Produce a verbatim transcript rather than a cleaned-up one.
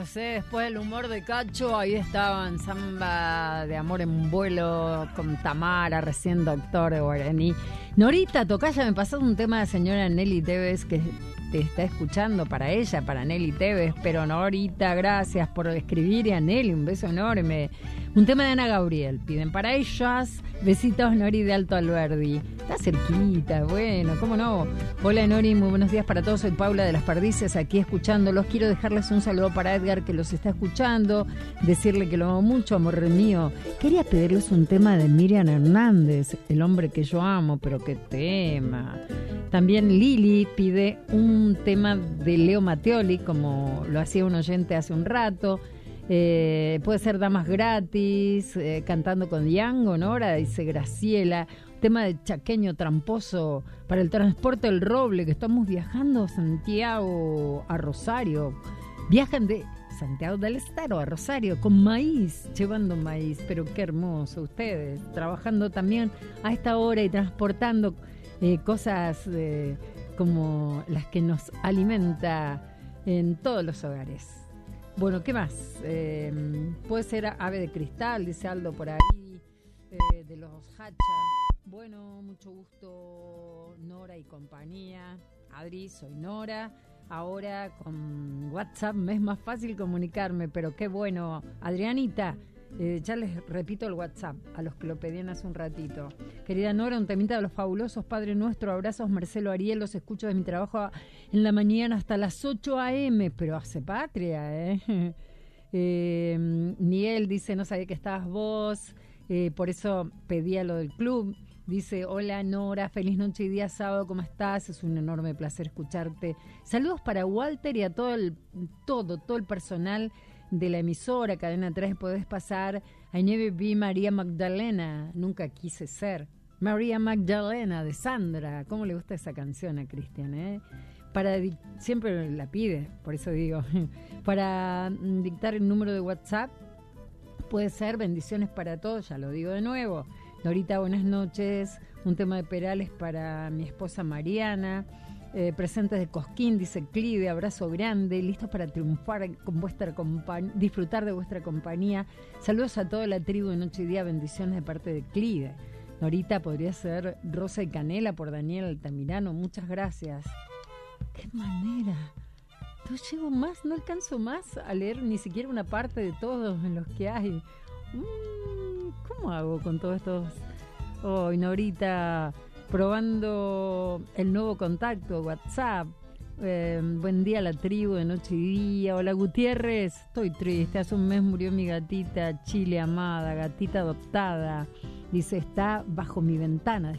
Dios, ¿eh? Después del humor de Cacho, ahí estaban Samba de Amor en Vuelo con Tamara, recién doctor de guaraní. Norita Tocaya, me pasó un tema de señora Nelly Tevez que te está escuchando, para ella, para Nelly Tevez. Pero Norita, gracias por escribir, y a Nelly, un beso enorme. Un tema de Ana Gabriel, piden para ellas. Besitos, Nori de Alto Alberdi. Está cerquita, bueno, cómo no. Hola Nori, muy buenos días para todos. Soy Paula de Las Perdices, aquí escuchándolos. Quiero dejarles un saludo para Edgar, que los está escuchando. Decirle que lo amo mucho, amor mío. Quería pedirles un tema de Miriam Hernández, El hombre que yo amo, pero qué tema. También Lili pide un tema de Leo Mattioli, como lo hacía un oyente hace un rato. Eh, puede ser Damas Gratis, eh, cantando con Diango, Nora, dice Graciela. Tema de Chaqueño Tramposo para el transporte del roble, que estamos viajando Santiago a Rosario. Viajan de Santiago del Estero a Rosario con maíz, llevando maíz, pero qué hermoso ustedes, trabajando también a esta hora y transportando eh, cosas eh, como las que nos alimenta en todos los hogares. Bueno, ¿qué más? Eh, puede ser Ave de Cristal, dice Aldo por ahí, eh, de los Hacha. Bueno, mucho gusto, Nora y compañía. Adri, soy Nora. Ahora con WhatsApp me es más fácil comunicarme, pero qué bueno. Adrianita, eh, ya les repito el WhatsApp a los que lo pedían hace un ratito. Querida Nora, un temita de los fabulosos, Padre Nuestro. Abrazos, Marcelo Ariel, los escucho de mi trabajo en la mañana hasta las ocho a.m., pero hace patria, ¿eh? eh Miguel dice, no sabía que estabas vos, eh, por eso pedía lo del club. Dice, hola Nora, feliz noche y día sábado, ¿cómo estás? Es un enorme placer escucharte. Saludos para Walter y a todo el, todo, todo el personal de la emisora Cadena tres. Podés pasar I Never Be María Magdalena, nunca quise ser. María Magdalena de Sandra. ¿Cómo le gusta esa canción a Cristian, eh? Para siempre la pide, por eso digo. Para dictar el número de WhatsApp, puede ser bendiciones para todos, ya lo digo de nuevo. Norita, buenas noches. Un tema de Perales para mi esposa Mariana. Eh, presentes de Cosquín, dice Clive, abrazo grande, listos para triunfar con vuestra compañía, disfrutar de vuestra compañía. Saludos a toda la tribu de Noche y Día, bendiciones de parte de Clive. Norita, podría ser Rosa y Canela por Daniel Altamirano, muchas gracias. Qué manera. No llego más, no alcanzo más a leer ni siquiera una parte de todos los que hay. Mm, ¿Cómo hago con todos estos? Oh, Norita, probando el nuevo contacto, WhatsApp. Eh, buen día a la tribu de Noche y Día. Hola Gutiérrez, estoy triste. Hace un mes murió mi gatita Chile amada, gatita adoptada. Dice, está bajo mi ventana.